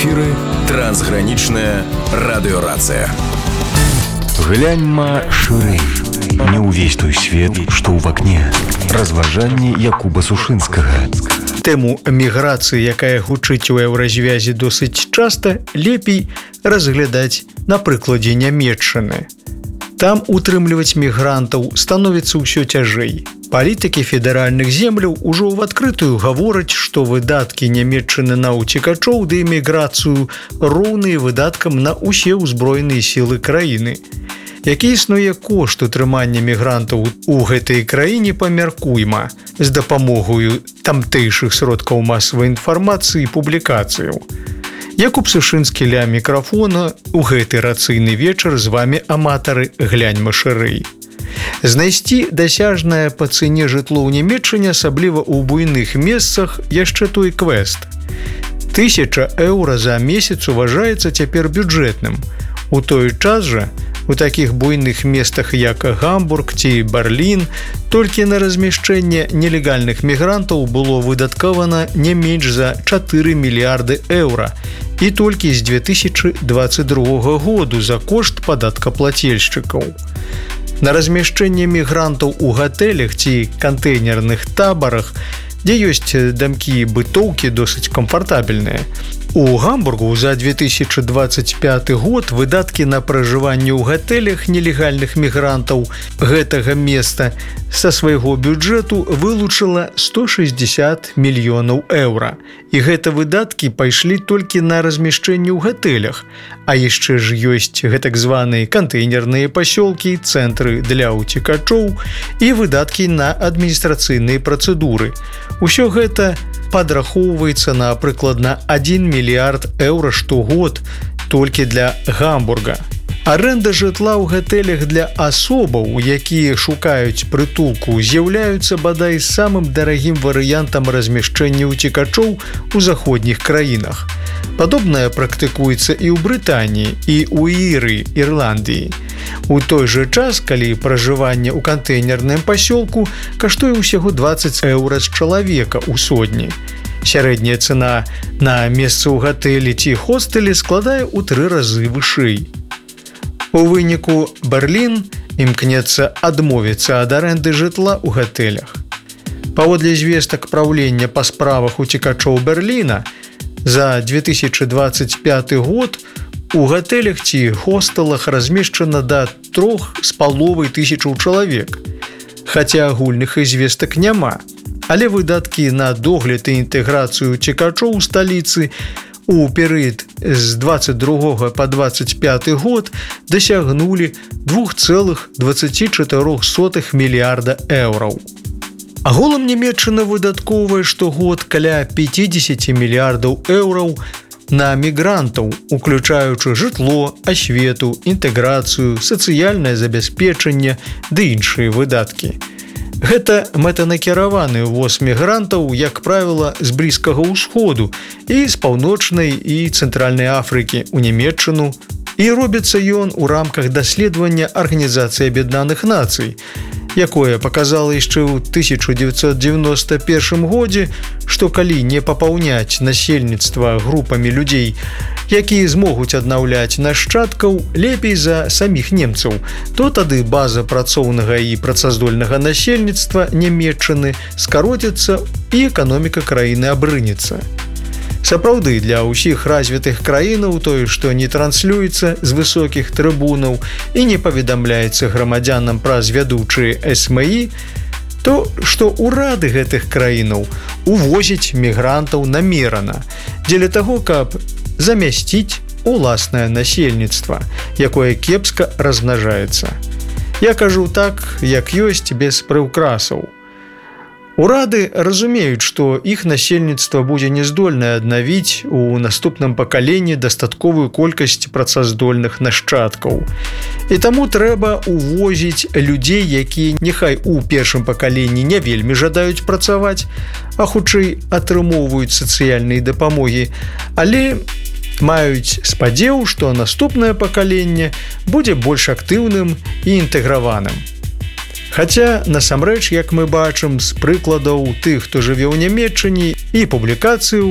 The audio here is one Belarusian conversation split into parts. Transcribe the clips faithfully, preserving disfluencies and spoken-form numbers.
эфіры трансгранічная радыёрацыя. Гляньма шырэй. Не ўвесь той свет, што ў вакне. Разважанні Якуба Сушынскага. Тэму міграцыі, якая гучыць у еўразвязі досыць часта, лепей разглядаць на прыкладзе Нямецчыны. Там утрымліваць мігрантаў становіцца ўсё цяжэй. Палітыкі федэральных земляў ужо ў адкрытую гавораць, што выдаткі Нямецчыны на ўцекачоў ды эміграцыю роўныя выдаткам на ўсе ўзброеныя сілы краіны. Які існуе кошт утрымання мігрантаў у гэтай краіне, памяркуйма з дапамогою тамтэйшых сродкаў масавай інфармацыі і публікацыяў. Якуб Сушынскі ля мікрафона. У гэты рацыйны вечар з вамі аматары гляньма шырэй. Знайсці дасяжнае па цэне жытло ў Нямецчыне, асабліва ў буйных месцах, яшчэ той квест. Тысяча еўра за месяц уважаецца цяпер бюджэтным. У той час жа у такіх буйных местах, як Гамбург ці Берлін, толькі на размяшчэнне нелегальных мігрантаў было выдаткавана не менш за чатыры мільярды еўра, і толькі з дзве тысячы дваццаць другога году за кошт падаткаплацельшчыкаў. На размяшчэнне мігрантаў у гатэлях ці кантэйнерных табарах, дзе ёсць дамкі і бытоўкі досыць камфартабельныя. У Гамбургу за дзве тысячы дваццаць пяты год выдаткі на пражыванне ў гатэлях нелегальных мігрантаў гэтага места са свайго бюджэту вылучыла сто шэсцьдзесят мільёнаў еўра. І гэта выдаткі пайшлі толькі на размяшчэнне ў гатэлях, а яшчэ ж ёсць гэтак званыя кантэйнерныя пасёлкі, цэнтры для ўцекачоў і выдаткі на адміністрацыйныя працэдуры. Усё гэта падрахоўваецца на прыкладна адзін мільярд еўра штогод толькі для Гамбурга. Арэнда жытла ў гатэлях для асобаў, якія шукаюць прытулку, з'яўляюцца бадай самым дарагім варыянтам размяшчэння ўцекачоў у заходніх краінах. Падобнае практыкуецца і ў Брытаніі, і ў Ірыі, Ірландыі. У той жа час, калі пражыванне ў кантэйнерным пасёлку каштуе ўсяго дваццаць еўра з чалавека ў сотні. Сярэдняя цана на месца ў гатэлі ці хостэлі складае ў тры разы вышэй. У выніку Берлін імкнецца адмовіцца ад арэнды жытла ў гатэлях. Паводле звестак праўлення па справах уцекачоў Берліна, за дзве тысячы дваццаць пяты год у гатэлях ці хостэлах размешчана да трох з паловай тысячаў чалавек. Хаця агульных звестак няма, але выдаткі на догляд і інтэграцыю уцекачоў у сталіцы у перыяд з дваццаць другога па дваццаць пяты год дасягнулі два цэлых дваццаць чатыры сотых мільярда еўраў. Агулам Нямецчына выдаткоўвае штогод каля пяцьдзесят мільярдаў еўраў на мігрантаў, уключаючы жытло, асвету, інтэграцыю, сацыяльнае забяспечанне ды іншыя выдаткі. Гэта мэтанакіраваны ўвоз мігрантаў, як правіла, з Блізкага ўсходу і з паўночнай і цэнтральнай Афрыкі ў Нямецчыну, і робіцца ён у рамках даследавання Арганізацыі Аб'яднаных Нацый, якое паказала яшчэ ў тысяча дзевяцьсот дзевяноста першым годзе, што калі не папаўняць насельніцтва групамі людзей, якія змогуць аднаўляць нашчадкаў лепей за саміх немцаў, то тады база працоўнага і працаздольнага насельніцтва Нямецчыны скароціцца і эканоміка краіны абрынецца. Сапраўды, для ўсіх развітых краінаў тое, што не транслюецца з высокіх трыбунаў і не паведамляецца грамадзянам праз вядучыя эс эм і, то, што ўрады гэтых краінаў увозяць мігрантаў намерана, дзеля таго, каб замясціць уласнае насельніцтва, якое кепска размнажаецца. Я кажу так, як ёсць, без прыўкрасаў. Урады разумеюць, што іх насельніцтва будзе няздольнае аднавіць у наступным пакаленні дастатковую колькасць працаздольных нашчадкаў. І таму трэба увозіць людзей, якія няхай у першым пакаленні не вельмі жадаюць працаваць, а хутчэй атрымоўваюць сацыяльныя дапамогі, але маюць спадзеў, што наступнае пакаленне будзе больш актыўным і інтэграваным. Хаця, насамрэч, як мы бачым з прыкладаў тых, хто жыве ў Нямецчыне і публікацыяў,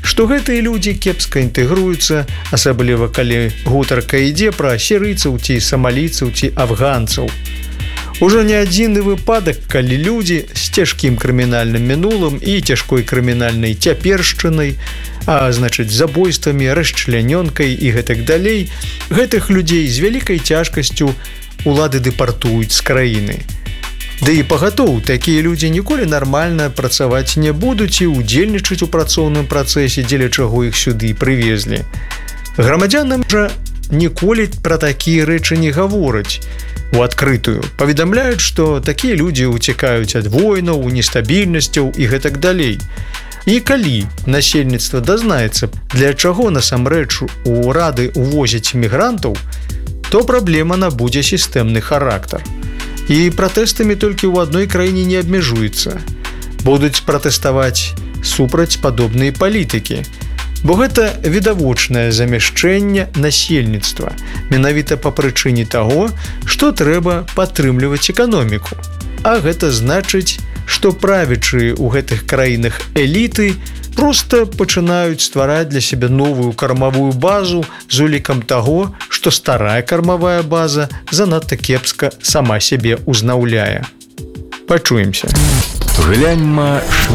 што гэтыя людзі кепска інтэгруюцца, асабліва калі гутарка ідзе пра сірыйцаў ці самалійцаў ці афганцаў. Ужо не адзіны выпадак, калі людзі з цяжкім крымінальным мінулым і цяжкой крымінальнай цяпершчынай, а значыць забойствамі, расчлянёнкай і гэтак далей, гэтых людзей з вялікай цяжкасцю улады дэпартуюць з краіны. Да і пагатоў, такія людзі ніколі нармальна працаваць не будуць і ўдзельнічаць у працоўным працэсе, дзеля чаго іх сюды прывезлі. Грамадзянам жа ніколі пра такія рэчы не гавораць у адкрытую. Паведамляюць, што такія людзі ўцякаюць ад войнаў, нестабільнасцяў і гэтак далей. І калі насельніцтва дазнаецца, для чаго насамрэч урады увозяць мігрантаў, то праблема набудзе сістэмны характар. І пратэстамі толькі ў адной краіне не абмежуецца. Будуць пратэставаць супраць падобнай палітыкі, бо гэта відавочнае замяшчэнне насельніцтва, менавіта па прычыне таго, што трэба падтрымліваць эканоміку. А гэта значыць, што правячыя ў гэтых краінах эліты проста пачынаюць ствараць для сябе новую кармавую базу з улікам таго, што старая кармавая база занадта кепска сама сябе ўзнаўляе. Пачуемся. Гляньма